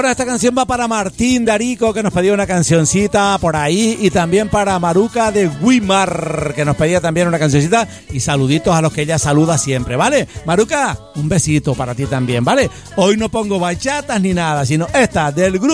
Esta canción va para Martín Darico, que nos pedía una cancioncita por ahí, y también para Maruca de Guimar, que nos pedía también una cancioncita, y saluditos a los que ella saluda siempre, ¿vale? Maruca, un besito para ti también, ¿vale? Hoy no pongo bachatas ni nada, sino esta del grupo